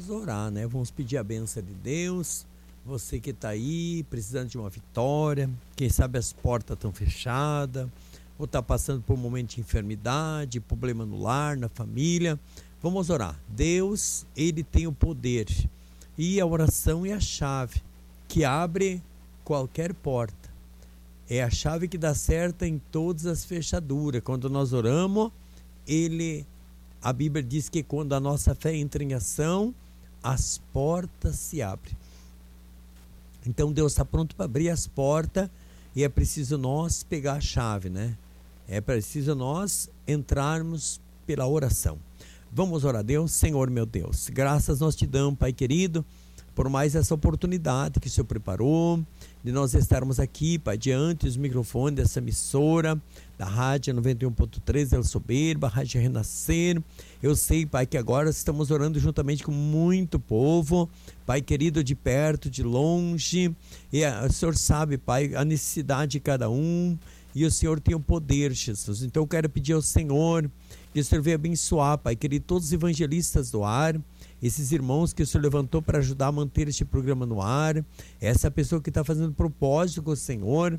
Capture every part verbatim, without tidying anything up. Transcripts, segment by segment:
vamos orar, né? Vamos pedir a bênção de Deus. Você que está aí precisando de uma vitória, quem sabe as portas estão fechadas, ou está passando por um momento de enfermidade, problema no lar, na família, vamos orar. Deus, Ele tem o poder, e a oração é a chave que abre qualquer porta, é a chave que dá certo em todas as fechaduras. Quando nós oramos, Ele, a Bíblia diz que quando a nossa fé entra em ação, as portas se abrem. Então Deus está pronto para abrir as portas, e é preciso nós pegar a chave, né? É preciso nós entrarmos pela oração. Vamos orar a Deus. Senhor meu Deus, graças nós te damos, Pai querido, por mais essa oportunidade que o Senhor preparou, de nós estarmos aqui, Pai, diante dos microfones dessa emissora, da Rádio noventa e um ponto três, El Soberba, Rádio Renascer. Eu sei, Pai, que agora estamos orando juntamente com muito povo, Pai querido, de perto, de longe, e o Senhor sabe, Pai, a necessidade de cada um, e o Senhor tem o poder, Jesus. Então eu quero pedir ao Senhor que o Senhor venha abençoar, Pai querido, todos os evangelistas do ar, esses irmãos que o Senhor levantou para ajudar a manter este programa no ar, essa pessoa que está fazendo propósito com o Senhor.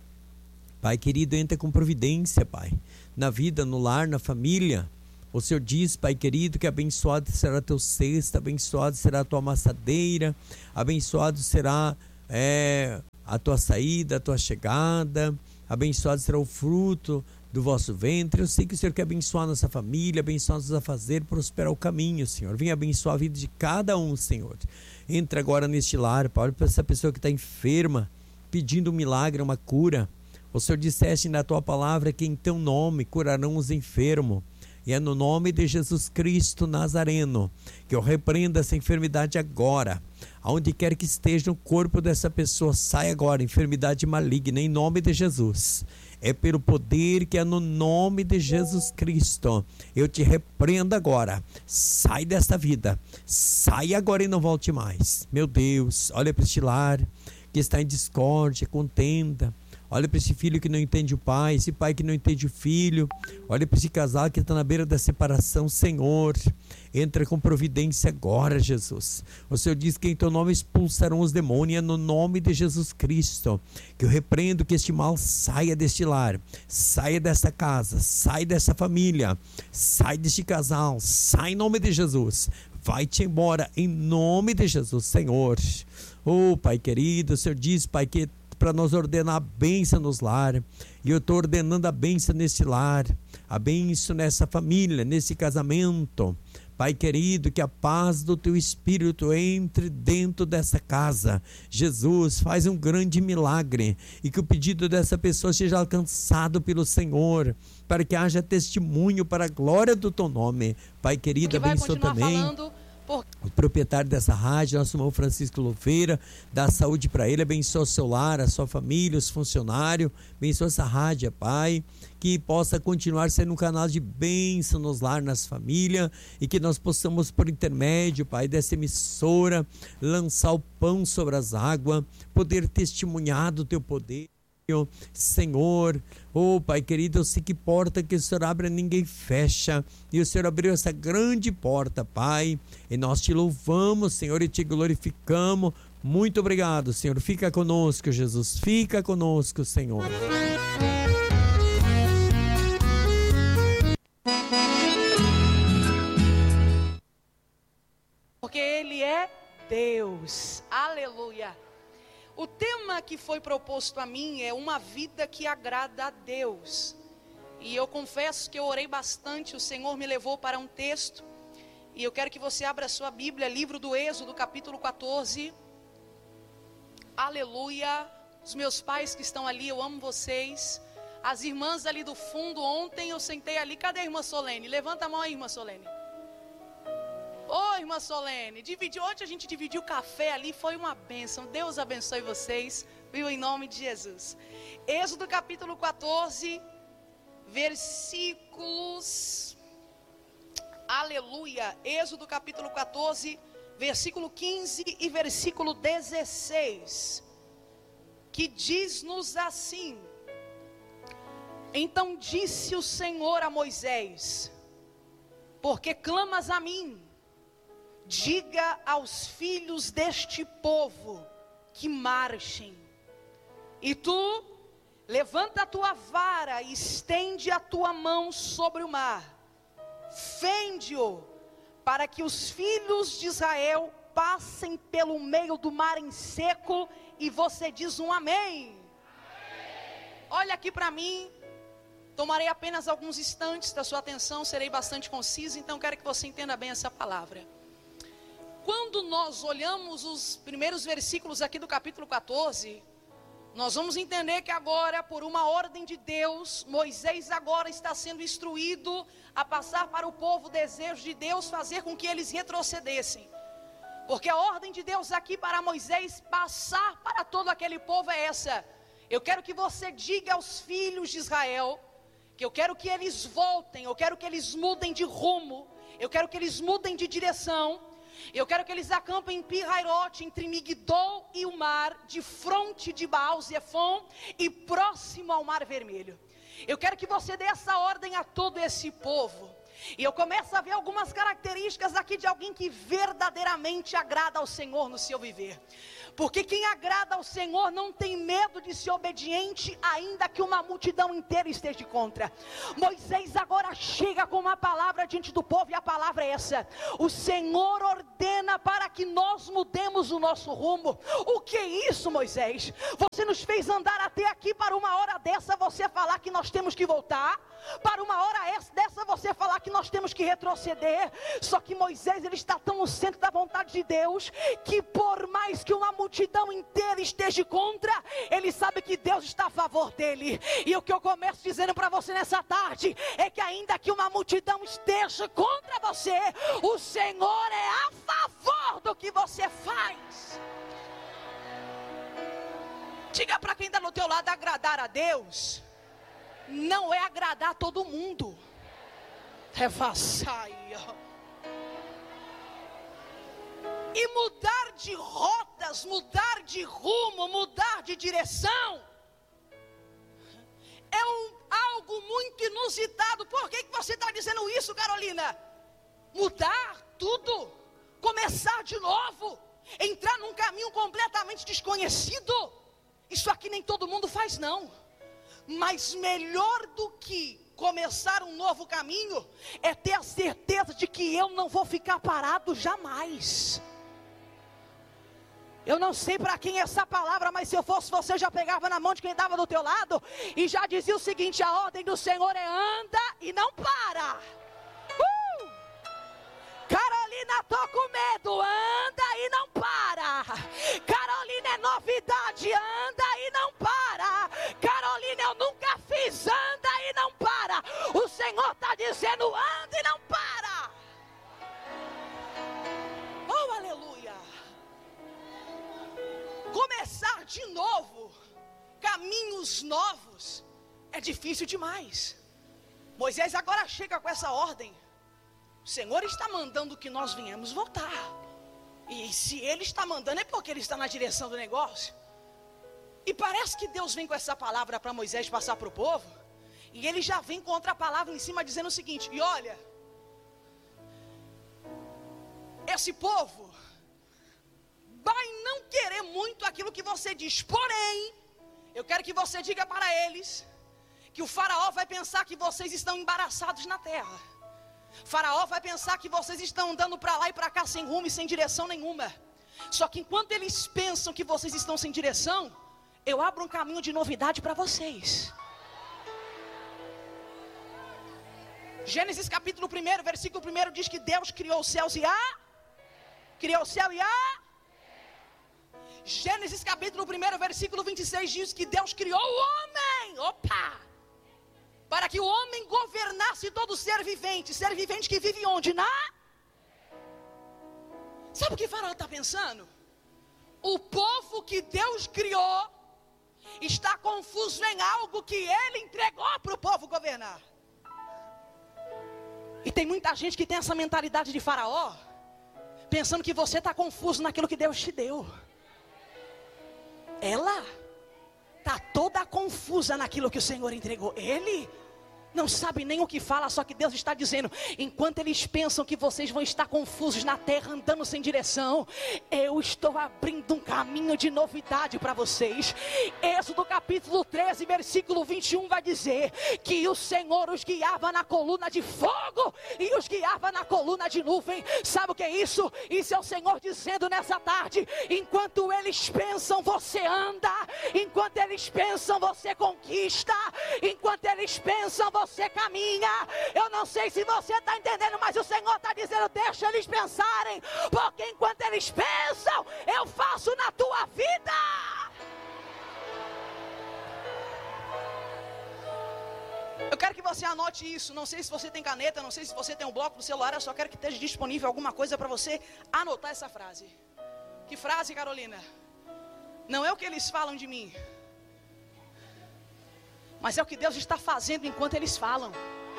Pai querido, entra com providência, Pai, na vida, no lar, na família. O Senhor diz, Pai querido, que abençoado será teu cesto, abençoado será a tua amassadeira, abençoado será é, a tua saída, a tua chegada, abençoado será o fruto do vosso ventre. Eu sei que o Senhor quer abençoar nossa família, abençoar nossos afazeres, prosperar o caminho, Senhor. Venha abençoar a vida de cada um, Senhor. Entra agora neste lar, Pai, olha para essa pessoa que está enferma, pedindo um milagre, uma cura. O Senhor disseste na tua palavra que em teu nome curarão os enfermos. E é no nome de Jesus Cristo Nazareno que eu repreendo essa enfermidade agora. Aonde quer que esteja o corpo dessa pessoa, sai agora, enfermidade maligna, em nome de Jesus. É pelo poder que é no nome de Jesus Cristo. Eu te repreendo agora. Sai desta vida. Sai agora e não volte mais. Meu Deus, olha para este lar que está em discórdia, contenda. Olha para esse filho que não entende o pai, esse pai que não entende o filho. Olha para esse casal que está na beira da separação. Senhor, entra com providência agora, Jesus. O Senhor diz que em teu nome expulsarão os demônios. É no nome de Jesus Cristo que eu repreendo que este mal saia deste lar, saia dessa casa, saia dessa família, sai deste casal, sai em nome de Jesus. Vai-te embora em nome de Jesus, Senhor. Oh, Pai querido, o Senhor diz, Pai, que para nós ordenar a bênção nos lar, e eu estou ordenando a bênção nesse lar, a bênção nessa família, nesse casamento. Pai querido, que a paz do teu Espírito entre dentro dessa casa. Jesus, faz um grande milagre, e que o pedido dessa pessoa seja alcançado pelo Senhor, para que haja testemunho para a glória do teu nome. Pai querido, abençoa também falando... o proprietário dessa rádio, nosso irmão Francisco Louveira, dá saúde para ele, abençoa o seu lar, a sua família, os funcionários, abençoa essa rádio, Pai, que possa continuar sendo um canal de bênção nos lar, nas famílias, e que nós possamos, por intermédio, Pai, dessa emissora, lançar o pão sobre as águas, poder testemunhar do teu poder. Senhor, oh Pai querido, eu sei que porta que o Senhor abre ninguém fecha, e o Senhor abriu essa grande porta, Pai, e nós te louvamos, Senhor, e te glorificamos. Muito obrigado, Senhor. Fica conosco, Jesus, fica conosco, Senhor. Porque Ele é Deus, aleluia. O tema que foi proposto a mim é uma vida que agrada a Deus. E eu confesso que eu orei bastante, o Senhor me levou para um texto. E eu quero que você abra a sua Bíblia, livro do Êxodo, capítulo quatorze. Aleluia. Os meus pais que estão ali, eu amo vocês. As irmãs ali do fundo, ontem eu sentei ali. Cadê a irmã Solene? Levanta a mão aí, irmã Solene. Ô, oh, irmã Solene, dividi, ontem a gente dividiu o café ali, foi uma bênção. Deus abençoe vocês, viu, em nome de Jesus. Êxodo capítulo quatorze, versículos, aleluia, Êxodo capítulo quatorze, versículo quinze e versículo dezesseis, que diz-nos assim: então disse o Senhor a Moisés: porque clamas a mim, diga aos filhos deste povo que marchem. E tu, levanta a tua vara e estende a tua mão sobre o mar. Fende-o, para que os filhos de Israel passem pelo meio do mar em seco. E você diz um amém. Amém. Olha aqui para mim. Tomarei apenas alguns instantes da sua atenção, serei bastante conciso, então quero que você entenda bem essa palavra. Quando nós olhamos os primeiros versículos aqui do capítulo quatorze, nós vamos entender que agora, por uma ordem de Deus, Moisés agora está sendo instruído a passar para o povo o desejo de Deus fazer com que eles retrocedessem. Porque a ordem de Deus aqui para Moisés passar para todo aquele povo é essa: eu quero que você diga aos filhos de Israel que eu quero que eles voltem, eu quero que eles mudem de rumo, eu quero que eles mudem de direção, eu quero que eles acampem em Pi-Hairote, entre Migdol e o mar, de fronte de Baal-Zephon e próximo ao Mar Vermelho. Eu quero que você dê essa ordem a todo esse povo. E eu começo a ver algumas características aqui de alguém que verdadeiramente agrada ao Senhor no seu viver. Porque quem agrada ao Senhor não tem medo de ser obediente, ainda que uma multidão inteira esteja contra. Moisés agora chega com uma palavra diante do povo, e a palavra é essa: o Senhor ordena para que nós mudemos o nosso rumo. O que é isso, Moisés? Você nos fez andar até aqui, para uma hora dessa você falar que nós temos que voltar, para uma hora dessa você falar que nós temos que retroceder. Só que Moisés, ele está tão no centro da vontade de Deus, que por mais que uma multidão inteira esteja contra, ele sabe que Deus está a favor dele. E o que eu começo dizendo para você nessa tarde é que ainda que uma multidão esteja contra você, o Senhor é a favor do que você faz. Diga para quem está no teu lado: agradar a Deus não é agradar todo mundo. É vassaia. E mudar de rotas, mudar de rumo, mudar de direção é um, algo muito inusitado. Por que, que você está dizendo isso, Carolina? Mudar tudo, começar de novo, entrar num caminho completamente desconhecido. Isso aqui nem todo mundo faz, não. Mas melhor do que começar um novo caminho é ter a certeza de que eu não vou ficar parado jamais. Eu não sei para quem é essa palavra, mas se eu fosse você, já pegava na mão de quem estava do teu lado e já dizia o seguinte: a ordem do Senhor é anda e não para. uh! Carolina, tô com medo, anda e não para. Carolina, é novidade, anda e não para. Carolina, eu nunca fiz, anda e não para. O Senhor está dizendo: anda e não para. Oh, aleluia. Começar de novo, caminhos novos, é difícil demais. Moisés agora chega com essa ordem. O Senhor está mandando que nós venhamos voltar. E se Ele está mandando, é porque Ele está na direção do negócio. E parece que Deus vem com essa palavra para Moisés passar para o povo, e Ele já vem com outra palavra em cima dizendo o seguinte: e olha, esse povo vai não querer muito aquilo que você diz. Porém, eu quero que você diga para eles que o faraó vai pensar que vocês estão embaraçados na terra. Faraó vai pensar que vocês estão andando para lá e para cá sem rumo e sem direção nenhuma. Só que enquanto eles pensam que vocês estão sem direção, eu abro um caminho de novidade para vocês. Gênesis capítulo um, versículo um diz que Deus criou os céus e a... Criou o céu e a... Gênesis capítulo um, versículo vinte e seis diz que Deus criou o homem. Opa! Para que o homem governasse todo ser vivente. Ser vivente que vive onde? Na... Sabe o que o faraó está pensando? O povo que Deus criou está confuso em algo que Ele entregou para o povo governar. E tem muita gente que tem essa mentalidade de faraó, pensando que você está confuso naquilo que Deus te deu. Ela está toda confusa naquilo que o Senhor entregou. Ele não sabe nem o que fala, só que Deus está dizendo: enquanto eles pensam que vocês vão estar confusos na terra, andando sem direção, eu estou abrindo um caminho de novidade para vocês. Êxodo capítulo treze, versículo vinte e um vai dizer que o Senhor os guiava na coluna de fogo e os guiava na coluna de nuvem. Sabe o que é isso? Isso é o Senhor dizendo nessa tarde: enquanto eles pensam, você anda. Enquanto eles pensam, você conquista. Enquanto eles pensam, você caminha. Eu não sei se você está entendendo, mas o Senhor está dizendo: deixa eles pensarem, porque enquanto eles pensam, eu faço na tua vida. Eu quero que você anote isso. Não sei se você tem caneta, não sei se você tem um bloco no celular. Eu só quero que esteja disponível alguma coisa para você anotar essa frase. Que frase, Carolina? Não é o que eles falam de mim, mas é o que Deus está fazendo enquanto eles falam.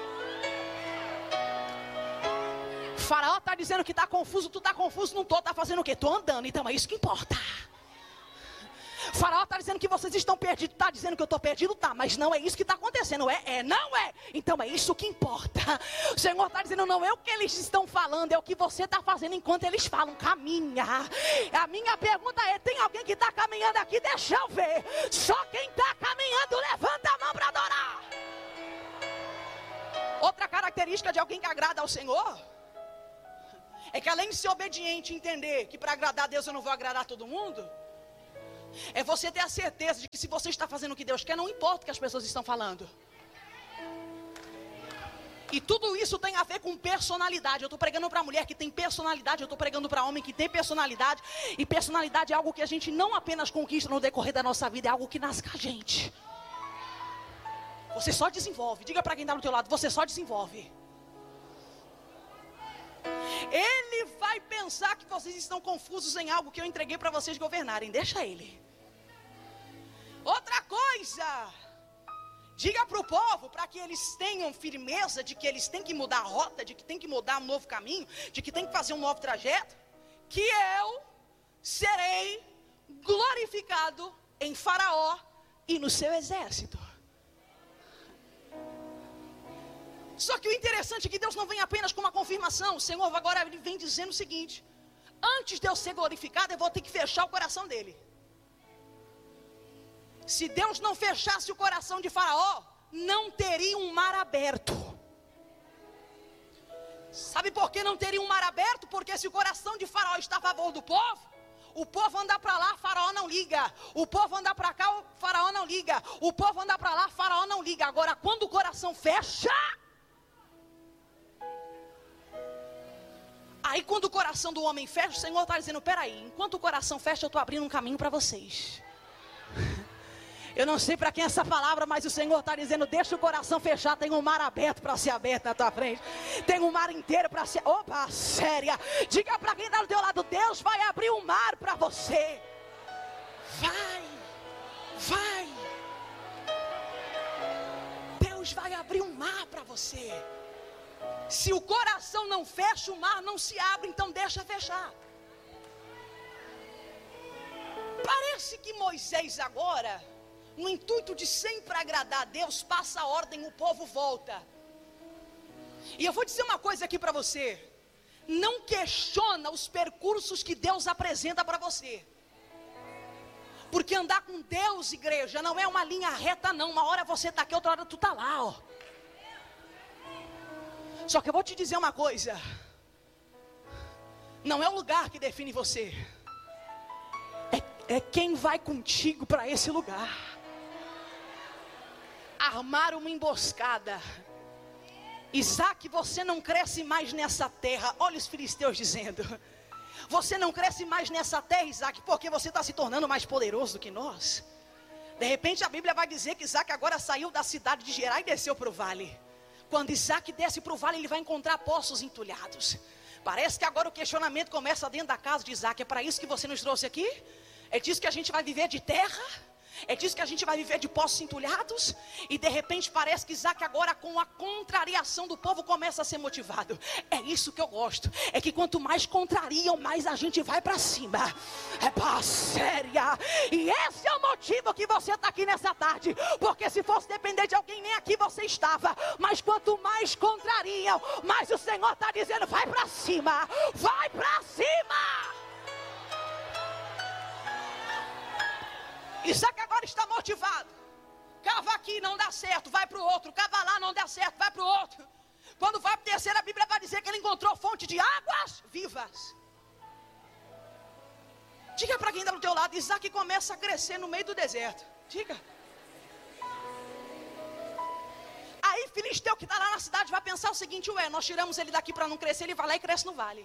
Faraó está dizendo que está confuso, tu está confuso, não estou, está fazendo o quê? Estou andando, então é isso que importa. Faraó está dizendo que vocês estão perdidos, está dizendo que eu estou perdido, tá, mas não é isso que está acontecendo, é, é, não é, então é isso que importa. O Senhor está dizendo: não é o que eles estão falando, é o que você está fazendo enquanto eles falam. Caminha. A minha pergunta é: tem alguém que está caminhando aqui? Deixa eu ver. Só quem está caminhando, levanta a mão para adorar. Outra característica de alguém que agrada ao Senhor é que, além de ser obediente e entender que para agradar a Deus eu não vou agradar todo mundo, é você ter a certeza de que se você está fazendo o que Deus quer, não importa o que as pessoas estão falando. E tudo isso tem a ver com personalidade. Eu estou pregando para mulher que tem personalidade, eu estou pregando para homem que tem personalidade. E personalidade é algo que a gente não apenas conquista no decorrer da nossa vida, é algo que nasce com a gente. Você só desenvolve. Diga para quem está do teu lado: você só desenvolve. Ele vai pensar que vocês estão confusos em algo que eu entreguei para vocês governarem. Deixa ele. Outra coisa, diga para o povo, para que eles tenham firmeza de que eles têm que mudar a rota, de que tem que mudar um novo caminho, de que tem que fazer um novo trajeto, que eu serei glorificado em Faraó e no seu exército. Só que o interessante é que Deus não vem apenas com uma confirmação. O Senhor agora ele vem dizendo o seguinte: antes de eu ser glorificado, eu vou ter que fechar o coração dele. Se Deus não fechasse o coração de Faraó, não teria um mar aberto. Sabe por que não teria um mar aberto? Porque se o coração de Faraó está a favor do povo, o povo andar para lá, Faraó não liga. O povo andar para cá, o Faraó não liga. O povo andar para lá, Faraó não liga. Agora, quando o coração fecha, aí quando o coração do homem fecha, o Senhor está dizendo: peraí, enquanto o coração fecha, eu estou abrindo um caminho para vocês. Eu não sei para quem é essa palavra, mas o Senhor está dizendo: deixa o coração fechar, tem um mar aberto para ser aberto na tua frente. Tem um mar inteiro para ser... Opa, séria. Diga para quem está do teu lado: Deus vai abrir um mar para você. Vai, vai. Deus vai abrir um mar para você. Se o coração não fecha, o mar não se abre, então deixa fechar. Parece que Moisés agora, no intuito de sempre agradar a Deus, passa a ordem, o povo volta. E eu vou dizer uma coisa aqui para você: não questiona os percursos que Deus apresenta para você. Porque andar com Deus, igreja, não é uma linha reta não. Uma hora você está aqui, outra hora tu está lá, ó. Só que eu vou te dizer uma coisa: não é o lugar que define você, é, é quem vai contigo para esse lugar. Armar uma emboscada. Isaac, você não cresce mais nessa terra. Olha os filisteus dizendo: você não cresce mais nessa terra, Isaac, porque você está se tornando mais poderoso do que nós. De repente a Bíblia vai dizer que Isaac agora saiu da cidade de Gerar e desceu para o vale. Quando Isaac desce para o vale, ele vai encontrar poços entulhados. Parece que agora o questionamento começa dentro da casa de Isaac: é para isso que você nos trouxe aqui? É disso que a gente vai viver de terra? É disso que a gente vai viver, de poços entulhados. E de repente parece que Isaac agora, com a contrariação do povo, começa a ser motivado. É isso que eu gosto. É que quanto mais contrariam, mais a gente vai para cima. É paz séria. E esse é o motivo que você está aqui nessa tarde. Porque se fosse depender de alguém, nem aqui você estava. Mas quanto mais contrariam, mais o Senhor está dizendo: vai para cima. Vai para cima. Isaac agora está motivado. Cava aqui, não dá certo, vai para o outro. Cava lá, não dá certo, vai para o outro. Quando vai para o terceiro, a Bíblia vai dizer que ele encontrou fonte de águas vivas. Diga para quem está do teu lado: Isaac começa a crescer no meio do deserto. Diga. Aí Filisteu, que está lá na cidade, vai pensar o seguinte: ué, nós tiramos ele daqui para não crescer, ele vai lá e cresce no vale.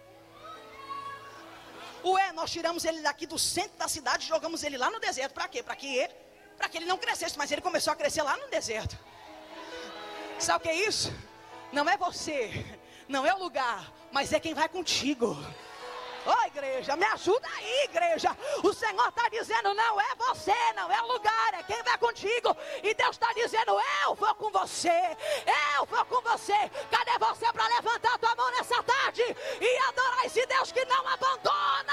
Ué, nós tiramos ele daqui do centro da cidade e jogamos ele lá no deserto. Para quê? Para que ele, para que ele não crescesse, mas ele começou a crescer lá no deserto. Sabe o que é isso? Não é você, não é o lugar, mas é quem vai contigo. Ô oh, igreja, me ajuda aí, igreja. O Senhor está dizendo: não é você, não é o lugar, é quem vai contigo. E Deus está dizendo: eu vou com você, eu vou com você. Cadê você para levantar a tua mão nessa tarde e adorar esse Deus que não abandona?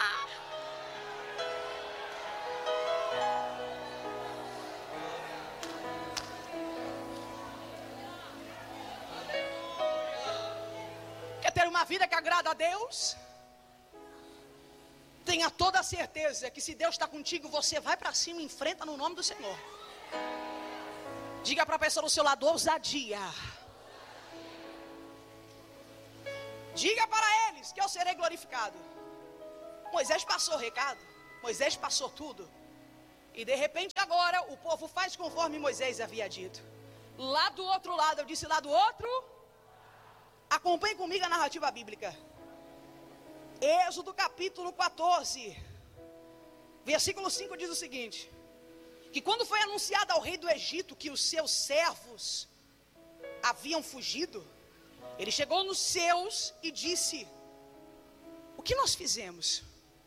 Quer ter uma vida que agrada a Deus? Tenha toda a certeza que se Deus está contigo, você vai para cima e enfrenta no nome do Senhor. Diga para a pessoa do seu lado: ousadia. Diga para eles que eu serei glorificado. Moisés passou o recado, Moisés passou tudo. E de repente agora o povo faz conforme Moisés havia dito. Lá do outro lado, eu disse lá do outro. Acompanhe comigo a narrativa bíblica. Êxodo capítulo quatorze, versículo cinco diz o seguinte: que quando foi anunciado ao rei do Egito que os seus servos haviam fugido, ele chegou nos seus e disse: o que nós fizemos?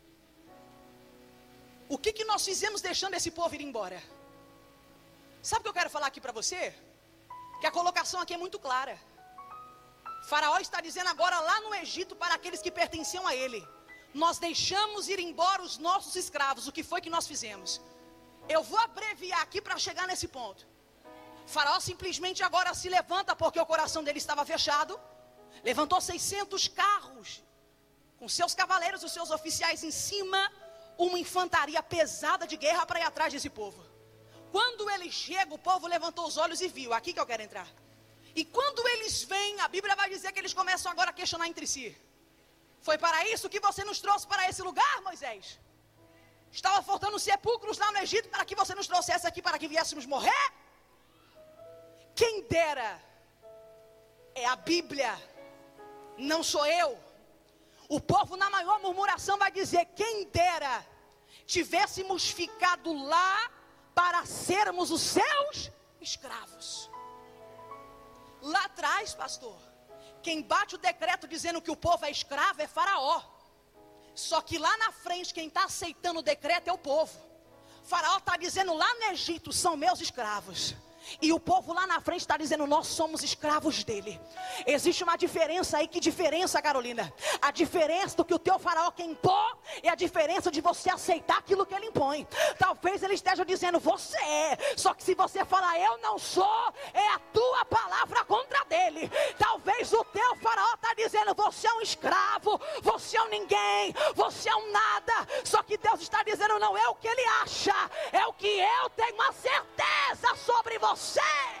O que, que nós fizemos deixando esse povo ir embora? Sabe o que eu quero falar aqui para você? Que a colocação aqui é muito clara. Faraó está dizendo agora lá no Egito para aqueles que pertenciam a ele: nós deixamos ir embora os nossos escravos. O que foi que nós fizemos? Eu vou abreviar aqui para chegar nesse ponto. Faraó simplesmente agora se levanta, porque o coração dele estava fechado. Levantou seiscentos carros com seus cavaleiros, os seus oficiais em cima, uma infantaria pesada de guerra para ir atrás desse povo. Quando ele chega, o povo levantou os olhos e viu. Aqui que eu quero entrar. E quando eles vêm, a Bíblia vai dizer que eles começam agora a questionar entre si: foi para isso que você nos trouxe para esse lugar, Moisés? Estava faltando sepulcros lá no Egito para que você nos trouxesse aqui para que viéssemos morrer? Quem dera, é a Bíblia, não sou eu. O povo na maior murmuração vai dizer: quem dera tivéssemos ficado lá para sermos os seus escravos. Lá atrás, pastor, quem bate o decreto dizendo que o povo é escravo é Faraó. Só que lá na frente, quem está aceitando o decreto é o povo. Faraó está dizendo: lá no Egito são meus escravos. E o povo lá na frente está dizendo: nós somos escravos dele. Existe uma diferença aí. Que diferença, Carolina? A diferença do que o teu faraó quer impor é a diferença de você aceitar aquilo que ele impõe. Talvez ele esteja dizendo: você é. Só que se você falar: eu não sou, é a tua palavra contra dele. Talvez o teu faraó está dizendo: você é um escravo, você é um ninguém, você é um nada. Só que Deus está dizendo: não é o que ele acha, é o que eu tenho uma certeza sobre você. Você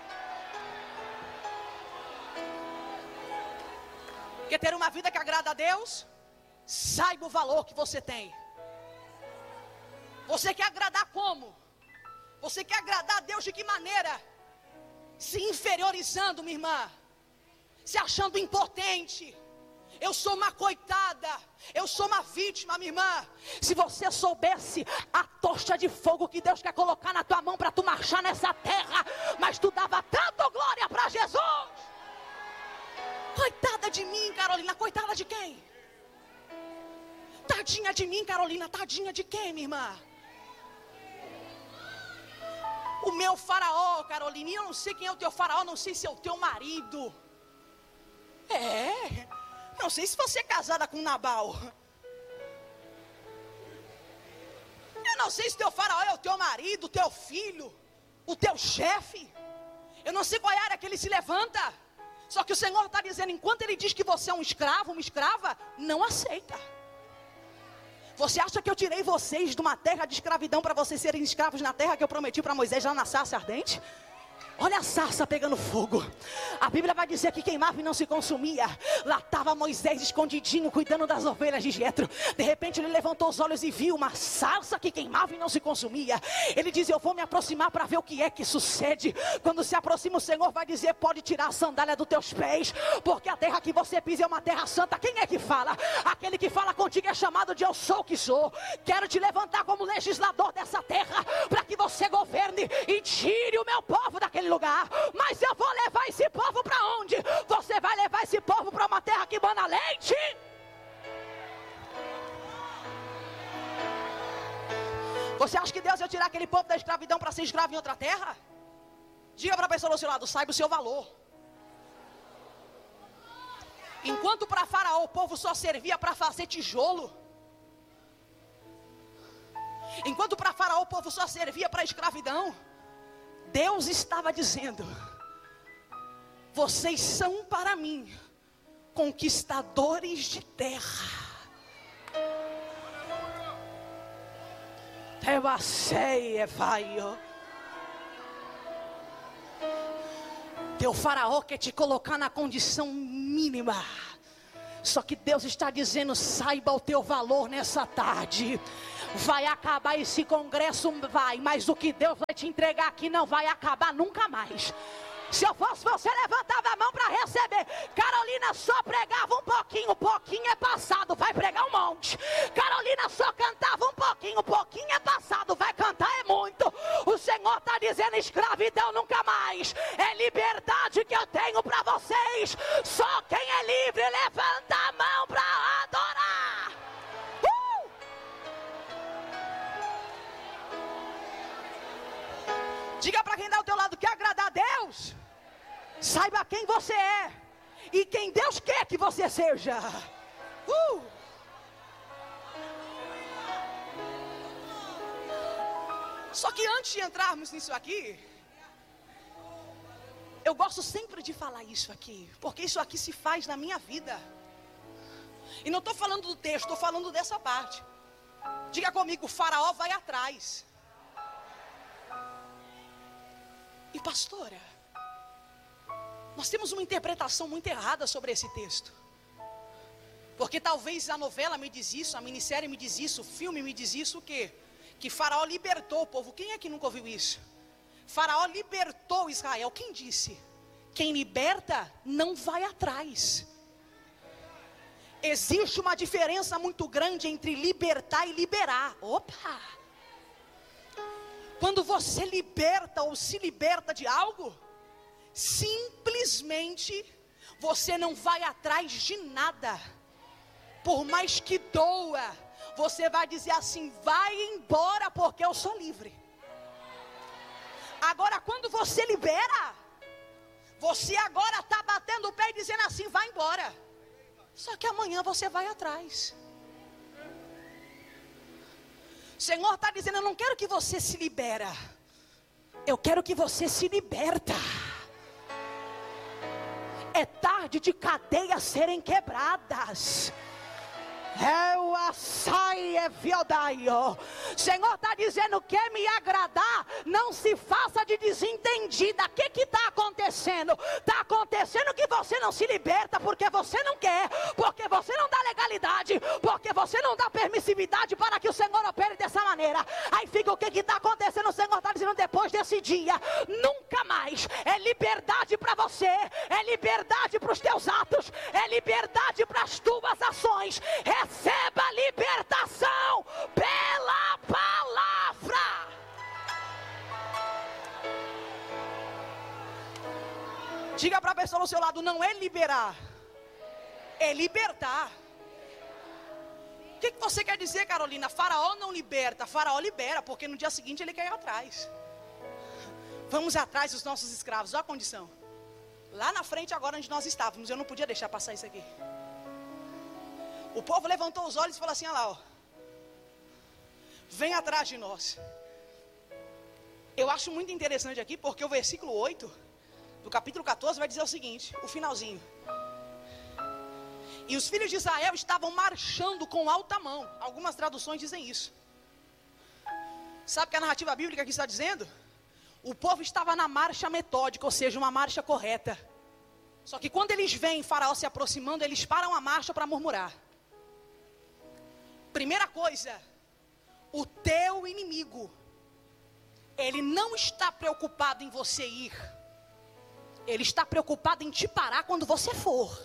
quer ter uma vida que agrada a Deus? Saiba o valor que você tem. Você quer agradar como? Você quer agradar a Deus de que maneira? Se inferiorizando, minha irmã, se achando impotente. Eu sou uma coitada, eu sou uma vítima, minha irmã. Se você soubesse a tocha de fogo que Deus quer colocar na tua mão para tu marchar nessa terra, mas tu dava tanto glória para Jesus. Coitada de mim, Carolina, coitada de quem? Tadinha de mim, Carolina, tadinha de quem, minha irmã? O meu faraó, Carolina, eu não sei quem é o teu faraó, não sei se é o teu marido. É, não sei se você é casada com Nabal. Eu não sei se teu faraó é o teu marido, o teu filho, o teu chefe. Eu não sei qual é a área que ele se levanta. Só que o Senhor está dizendo, enquanto ele diz que você é um escravo, uma escrava, não aceita. Você acha que eu tirei vocês de uma terra de escravidão para vocês serem escravos na terra que eu prometi para Moisés lá na sarça ardente? Olha a sarça pegando fogo. A Bíblia vai dizer que queimava e não se consumia. Lá estava Moisés escondidinho, cuidando das ovelhas de Jetro. De repente ele levantou os olhos e viu uma sarça que queimava e não se consumia. Ele diz, eu vou me aproximar para ver o que é que sucede. Quando se aproxima o Senhor vai dizer, pode tirar a sandália dos teus pés, porque a terra que você pisa é uma terra santa. Quem é que fala? Aquele que fala contigo é chamado de eu sou o que sou. Quero te levantar como legislador dessa terra, para que você governe e tire o meu povo daquele lugar. Mas eu vou levar esse povo para onde? Você vai levar esse povo para uma terra que mana leite? Você acha que Deus ia tirar aquele povo da escravidão para ser escravo em outra terra? Diga para a pessoa do seu lado, saiba o seu valor. Enquanto para Faraó o povo só servia para fazer tijolo, enquanto para Faraó o povo só servia para escravidão, Deus estava dizendo, vocês são para mim conquistadores de terra. Teu faraó quer te colocar na condição mínima. Só que Deus está dizendo, saiba o teu valor nessa tarde. Vai acabar esse congresso, vai, mas o que Deus vai te entregar aqui não vai acabar nunca mais. Se eu fosse você, levantava a mão para receber. Carolina só pregava um pouquinho, um pouquinho é passado, vai pregar um monte. Carolina só cantava um pouquinho, um pouquinho é passado, vai cantar é muito. O Senhor está dizendo, escravidão nunca mais. É liberdade que eu tenho para vocês. Só quem é livre, levanta a mão para adorar. Uh! Diga para quem dá ao teu lado, quer agradar a Deus? Saiba quem você é e quem Deus quer que você seja. Uh! Só que antes de entrarmos nisso aqui, eu gosto sempre de falar isso aqui, porque isso aqui se faz na minha vida. E não estou falando do texto, estou falando dessa parte. Diga comigo, o faraó vai atrás. E pastora, nós temos uma interpretação muito errada sobre esse texto. Porque talvez a novela me diz isso, a minissérie me diz isso, o filme me diz isso, o quê? Que Faraó libertou o povo. Quem é que nunca ouviu isso? Faraó libertou Israel. Quem disse? Quem liberta não vai atrás. Existe uma diferença muito grande entre libertar e liberar. Opa! Quando você liberta ou se liberta de algo, simplesmente você não vai atrás de nada. Por mais que doa, você vai dizer assim, vai embora porque eu sou livre. Agora quando você libera, você agora está batendo o pé e dizendo assim, vai embora. Só que amanhã você vai atrás. O Senhor está dizendo, eu não quero que você se libera, eu quero que você se liberta. É tarde de cadeias serem quebradas. Eu açai é viodaio. Senhor está dizendo, quer me agradar, não se faça de desentendida. O que está acontecendo? Está acontecendo que você não se liberta porque você não quer, porque você não dá legalidade, porque você não dá permissividade para que o Senhor opere dessa maneira. Aí fica o que está acontecendo? O Senhor está dizendo, depois desse dia, nunca mais. É liberdade para você, é liberdade para os teus atos, é liberdade para as tuas ações. Receba libertação pela palavra. Diga para a pessoa ao seu lado, não é liberar, é libertar. O que, que você quer dizer, Carolina? Faraó não liberta, Faraó libera, porque no dia seguinte ele quer ir atrás. Vamos atrás dos nossos escravos. Olha a condição. Lá na frente, agora onde nós estávamos, eu não podia deixar passar isso aqui. O povo levantou os olhos e falou assim: olha lá, ó, vem atrás de nós. Eu acho muito interessante aqui, porque o versículo oito do capítulo catorze vai dizer o seguinte, o finalzinho: e os filhos de Israel estavam marchando com alta mão. Algumas traduções dizem isso. Sabe o que a narrativa bíblica aqui está dizendo? O povo estava na marcha metódica, ou seja, uma marcha correta. Só que quando eles veem Faraó se aproximando, eles param a marcha para murmurar. Primeira coisa, o teu inimigo, ele não está preocupado em você ir. Ele está preocupado em te parar quando você for.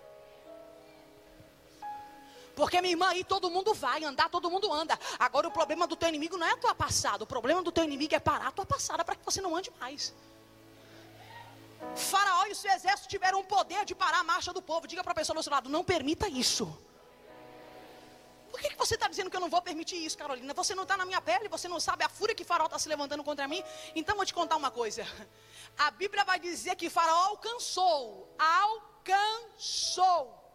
Porque, minha irmã, aí todo mundo vai, andar todo mundo anda. Agora o problema do teu inimigo não é a tua passada. O problema do teu inimigo é parar a tua passada para que você não ande mais. Faraó e o seu exército tiveram o poder de parar a marcha do povo. Diga para a pessoa do seu lado: não permita isso. Por que, que você está dizendo que eu não vou permitir isso, Carolina? Você não está na minha pele, você não sabe a fúria que Faraó está se levantando contra mim. Então vou te contar uma coisa. A Bíblia vai dizer que Faraó alcançou, alcançou.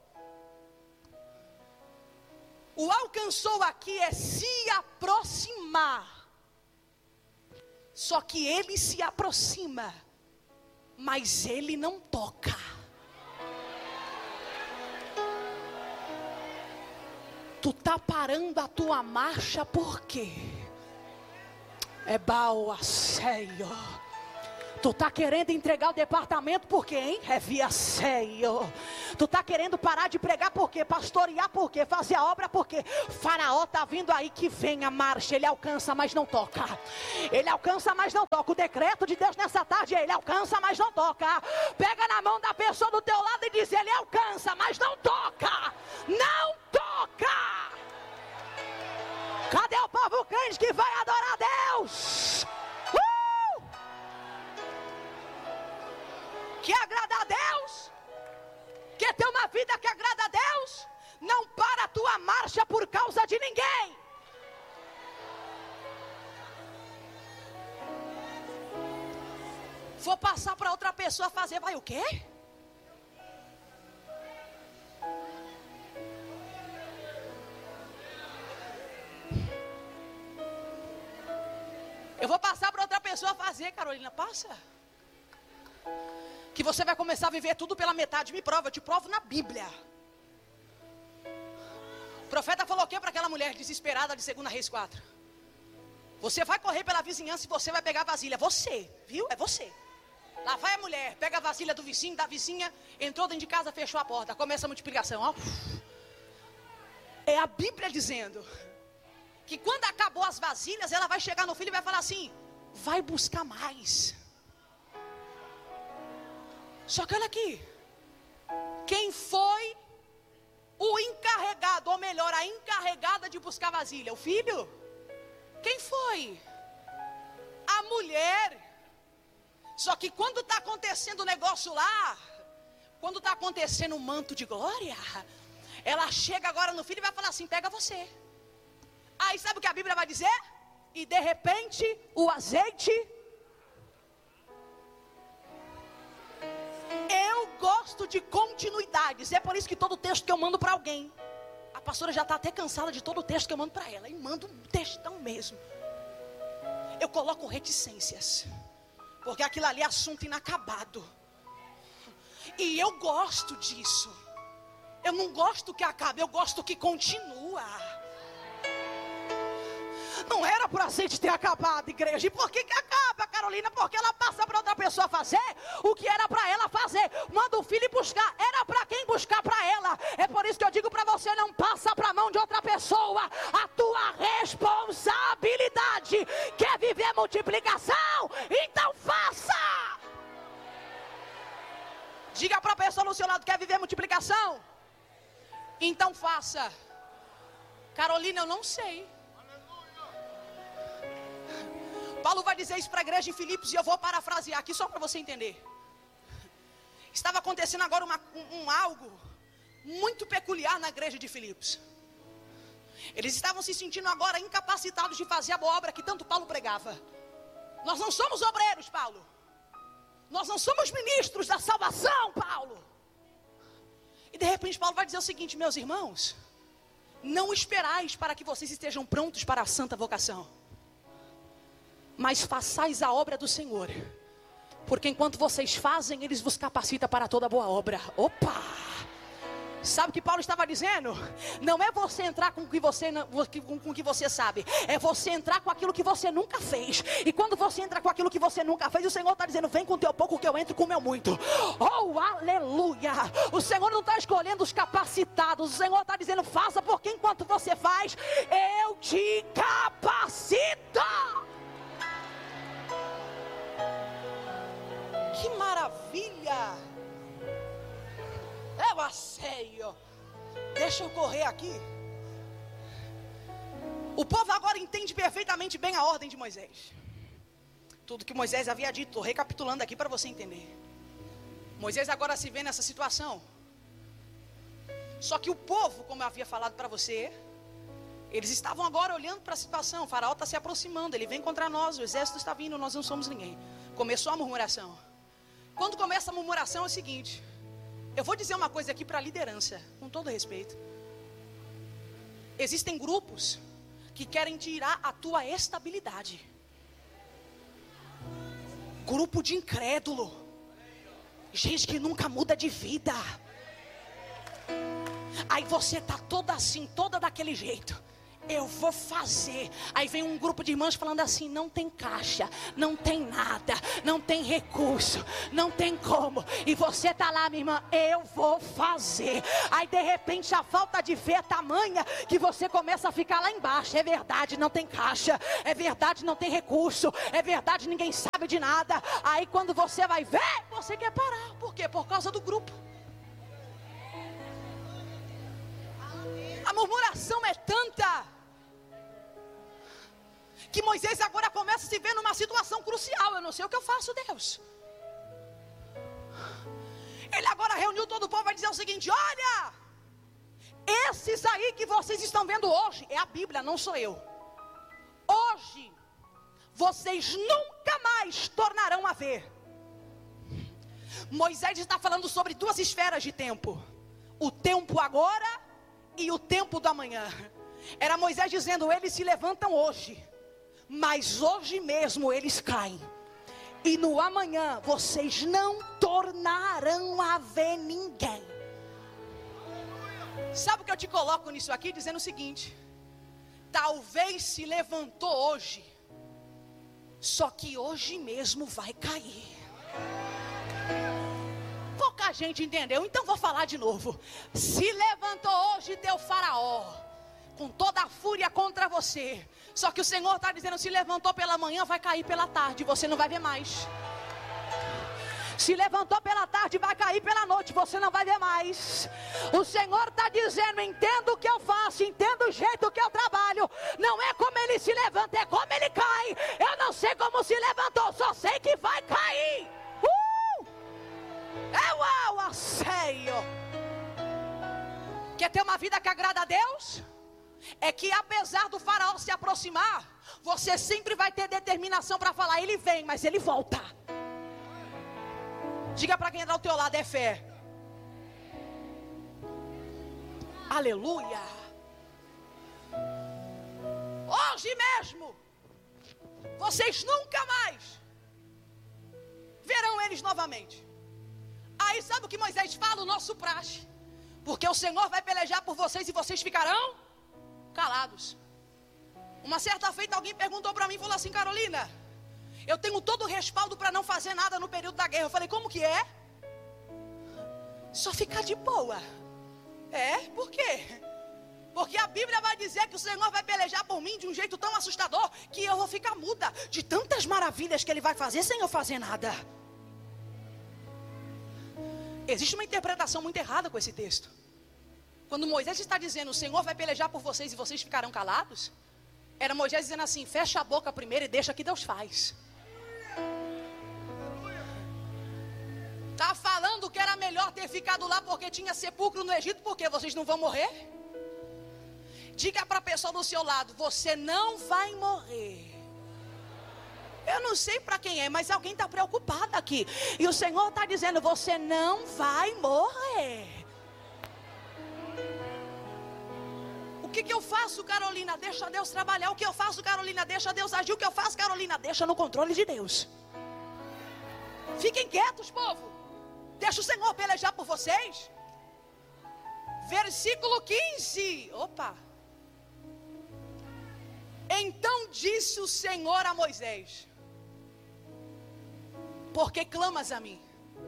O alcançou aqui é se aproximar. Só que ele se aproxima, mas ele não toca. Tu tá parando a tua marcha por quê? É baua seio. Tu tá querendo entregar o departamento por quê, hein? É via seio. Tu tá querendo parar de pregar por quê? Pastorear por quê? Fazer a obra por quê? Faraó tá vindo aí, que vem a marcha. Ele alcança, mas não toca. Ele alcança, mas não toca. O decreto de Deus nessa tarde é: ele alcança, mas não toca. Pega na mão da pessoa do teu lado e diz: ele alcança, mas não toca. Não toca. Cadê o povo crente que vai adorar a Deus? Uh! Quer agradar a Deus? Quer ter uma vida que agrada a Deus? Não para a tua marcha por causa de ninguém. Vou passar para outra pessoa fazer. Vai o quê? Eu vou passar para outra pessoa fazer, Carolina. Passa. Que você vai começar a viver tudo pela metade. Me prova, eu te provo na Bíblia. O profeta falou o que para aquela mulher desesperada de segunda Reis quatro? Você vai correr pela vizinhança e você vai pegar a vasilha. Você, viu? É você. Lá vai a mulher, pega a vasilha do vizinho, da vizinha, entrou dentro de casa, fechou a porta. Começa a multiplicação, ó. É a Bíblia dizendo que quando acabou as vasilhas, ela vai chegar no filho e vai falar assim: vai buscar mais. Só que olha aqui, quem foi o encarregado, ou melhor, a encarregada de buscar vasilha? O filho? Quem foi? A mulher. Só que quando está acontecendo o negócio lá, quando está acontecendo um manto de glória, ela chega agora no filho e vai falar assim: pega você. Aí sabe o que a Bíblia vai dizer? E de repente o azeite. Eu gosto de continuidades. É por isso que todo texto que eu mando para alguém, a pastora já está até cansada de todo o texto que eu mando para ela. E mando um textão mesmo. Eu coloco reticências, porque aquilo ali é assunto inacabado. E eu gosto disso. Eu não gosto que acabe, eu gosto que continua. Não era para o azeite ter acabado, igreja. E por que que acaba, Carolina? Porque ela passa para outra pessoa fazer o que era para ela fazer. Manda o filho buscar. Era para quem buscar? Para ela. É por isso que eu digo para você: não passa para a mão de outra pessoa a tua responsabilidade. Quer viver multiplicação? Então faça. Diga para a pessoa no seu lado: quer viver multiplicação? Então faça. Carolina, eu não sei. Paulo vai dizer isso para a igreja em Filipos, e eu vou parafrasear aqui só para você entender. Estava acontecendo agora uma, um, um algo muito peculiar na igreja de Filipos. Eles estavam se sentindo agora incapacitados de fazer a boa obra que tanto Paulo pregava. Nós não somos obreiros, Paulo. Nós não somos ministros da salvação, Paulo. E de repente Paulo vai dizer o seguinte: meus irmãos, não esperais para que vocês estejam prontos para a santa vocação, mas façais a obra do Senhor, porque enquanto vocês fazem, eles vos capacitam para toda boa obra. Opa! Sabe o que Paulo estava dizendo? Não é você entrar com o que você, não, com, com o que você sabe, é você entrar com aquilo que você nunca fez. E quando você entra com aquilo que você nunca fez, o Senhor está dizendo: vem com o teu pouco que eu entro com o meu muito. Oh, aleluia! O Senhor não está escolhendo os capacitados, o Senhor está dizendo: faça, porque enquanto você faz, eu te capacito. Que maravilha! Eu asseio. Deixa eu correr aqui. O povo agora entende perfeitamente bem a ordem de Moisés. Tudo que Moisés havia dito, estou recapitulando aqui para você entender. Moisés agora se vê nessa situação. Só que o povo, como eu havia falado para você, eles estavam agora olhando para a situação. O faraó está se aproximando, ele vem contra nós, o exército está vindo, nós não somos ninguém. Começou a murmuração. Quando começa a murmuração é o seguinte: eu vou dizer uma coisa aqui para a liderança, com todo respeito. Existem grupos que querem tirar a tua estabilidade. Grupo de incrédulo. Gente que nunca muda de vida. Aí você está toda assim, toda daquele jeito. Eu vou fazer. Aí vem um grupo de irmãs falando assim: não tem caixa, não tem nada, não tem recurso, não tem como. E você está lá, minha irmã: eu vou fazer. Aí de repente a falta de fé é tamanha que você começa a ficar lá embaixo. É verdade, não tem caixa. É verdade, não tem recurso. É verdade, ninguém sabe de nada. Aí quando você vai ver, você quer parar. Por quê? Por causa do grupo. A murmuração é tanta que Moisés agora começa a se ver numa situação crucial. Eu não sei o que eu faço, Deus. Ele agora reuniu todo o povo e vai dizer o seguinte: olha, esses aí que vocês estão vendo hoje, é a Bíblia, não sou eu. Hoje, vocês nunca mais tornarão a ver. Moisés está falando sobre duas esferas de tempo: o tempo agora e o tempo do amanhã. Era Moisés dizendo: eles se levantam hoje, mas hoje mesmo eles caem. E no amanhã vocês não tornarão a ver ninguém. Sabe o que eu te coloco nisso aqui? Dizendo o seguinte: talvez se levantou hoje, só que hoje mesmo vai cair. Pouca gente entendeu, então vou falar de novo. Se levantou hoje teu faraó, com toda a fúria contra você. Só que o Senhor está dizendo: se levantou pela manhã, vai cair pela tarde, você não vai ver mais. Se levantou pela tarde, vai cair pela noite, você não vai ver mais. O Senhor está dizendo: entenda o que eu faço, entenda o jeito que eu trabalho. Não é como ele se levanta, é como ele cai. Eu não sei como se levantou, só sei que vai cair. Uh! Eu, eu asseio. Quer ter uma vida que agrada a Deus? É que apesar do faraó se aproximar, você sempre vai ter determinação para falar: ele vem, mas ele volta. Diga para quem está ao teu lado: é fé. Aleluia. Hoje mesmo vocês nunca mais verão eles novamente. Aí sabe o que Moisés fala? O nosso praxe: porque o Senhor vai pelejar por vocês e vocês ficarão calados. Uma certa feita alguém perguntou para mim, falou assim: Carolina, eu tenho todo o respaldo para não fazer nada no período da guerra. Eu falei: como que é? Só ficar de boa. É? Por quê? Porque a Bíblia vai dizer que o Senhor vai pelejar por mim de um jeito tão assustador que eu vou ficar muda de tantas maravilhas que Ele vai fazer sem eu fazer nada. Existe uma interpretação muito errada com esse texto. Quando Moisés está dizendo: o Senhor vai pelejar por vocês e vocês ficarão calados, era Moisés dizendo assim: fecha a boca primeiro e deixa que Deus faz. Está falando que era melhor ter ficado lá porque tinha sepulcro no Egito, porque vocês não vão morrer? Diga para a pessoa do seu lado: você não vai morrer. Eu não sei para quem é, mas alguém está preocupado aqui. E o Senhor está dizendo: você não vai morrer. O que, que eu faço, Carolina? Deixa Deus trabalhar. O que eu faço, Carolina? Deixa Deus agir. O que eu faço, Carolina? Deixa no controle de Deus. Fiquem quietos, povo. Deixa o Senhor pelejar por vocês. Versículo quinze. Opa. Então disse o Senhor a Moisés: por que clamas a mim?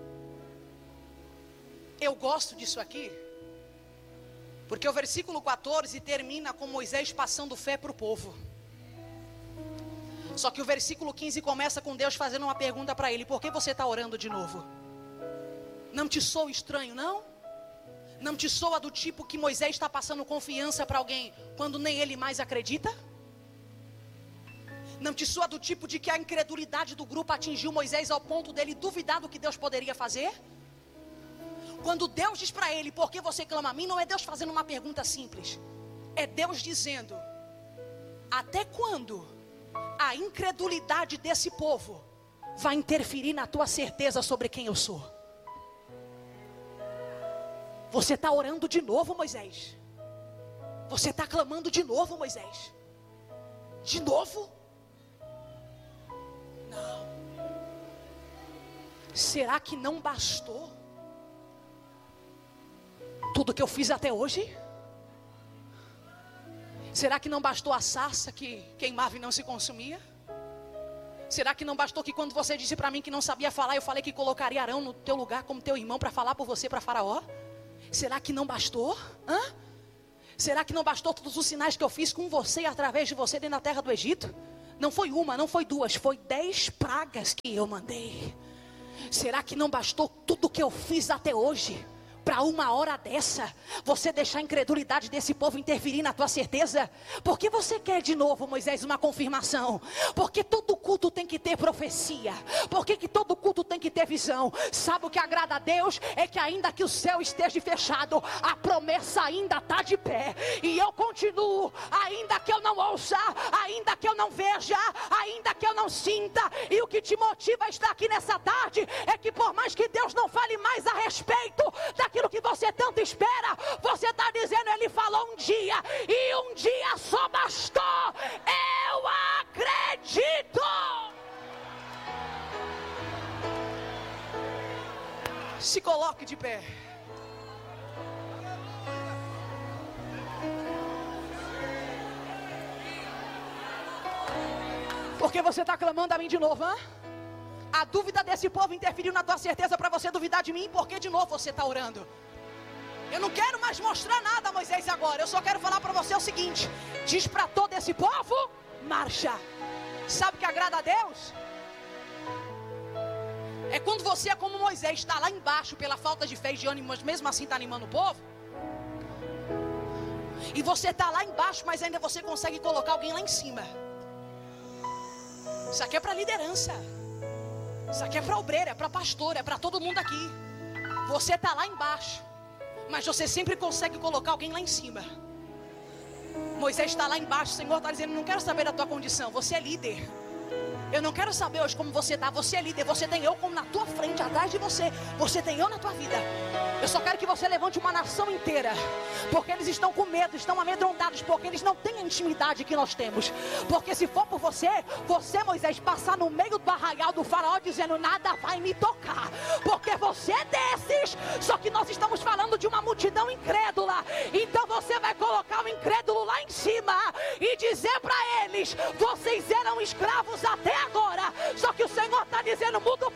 Eu gosto disso aqui, porque o versículo quatorze termina com Moisés passando fé para o povo. Só que o versículo quinze começa com Deus fazendo uma pergunta para ele: por que você está orando de novo? Não te soa estranho, não? Não te soa do tipo que Moisés está passando confiança para alguém quando nem ele mais acredita? Não te soa do tipo de que a incredulidade do grupo atingiu Moisés ao ponto dele duvidar do que Deus poderia fazer? Quando Deus diz para ele: por que você clama a mim? Não é Deus fazendo uma pergunta simples. É Deus dizendo: até quando a incredulidade desse povo vai interferir na tua certeza sobre quem eu sou? Você está orando de novo, Moisés? Você está clamando de novo, Moisés? De novo? Não. Será que não bastou tudo que eu fiz até hoje? Será que não bastou a sarça que queimava e não se consumia? Será que não bastou que quando você disse para mim que não sabia falar, eu falei que colocaria Arão no teu lugar como teu irmão para falar por você para Faraó? Será que não bastou? Hã? Será que não bastou todos os sinais que eu fiz com você e através de você dentro da terra do Egito? Não foi uma, não foi duas, foi dez pragas que eu mandei. Será que não bastou tudo que eu fiz até hoje para uma hora dessa você deixar a incredulidade desse povo interferir na tua certeza? Por que você quer de novo, Moisés, uma confirmação? Porque todo culto tem que ter profecia. Por que que todo culto tem que ter visão? Sabe o que agrada a Deus? É que ainda que o céu esteja fechado, a promessa ainda está de pé. E eu continuo, ainda que eu não ouça, ainda que eu não veja, ainda que eu não sinta. E o que te motiva a estar aqui nessa tarde é que por mais que Deus não fale mais a respeito da aquilo que você tanto espera, você está dizendo: ele falou um dia, e um dia só bastou. Eu acredito. Se coloque de pé. Porque você está clamando a mim de novo, hã? A dúvida desse povo interferiu na tua certeza para você duvidar de mim. Por que de novo você está orando? Eu não quero mais mostrar nada, Moisés, agora. Eu só quero falar para você o seguinte: diz para todo esse povo: marcha. Sabe o que agrada a Deus? É quando você é como Moisés, está lá embaixo pela falta de fé e de ânimo, mas mesmo assim está animando o povo. E você está lá embaixo, mas ainda você consegue colocar alguém lá em cima. Isso aqui é para liderança. Isso aqui é para obreiro, é para pastor, é para todo mundo aqui. Você está lá embaixo, mas você sempre consegue colocar alguém lá em cima. Moisés está lá embaixo, o Senhor está dizendo: não quero saber da tua condição, você é líder. Eu não quero saber hoje como você está, você é líder. Você tem eu como na tua frente, atrás de você. Você tem eu na tua vida. Eu só quero que você levante uma nação inteira, porque eles estão com medo, estão amedrontados, porque eles não têm a intimidade que nós temos. Porque se for por você, você, Moisés, passar no meio do arraial do faraó dizendo: nada vai me tocar, porque você é desses. Só que nós estamos falando de uma multidão incrédula. Então você vai colocar o incrédulo lá em cima e dizer para eles: vocês eram escravos até agora, só que o Senhor está dizendo: muda o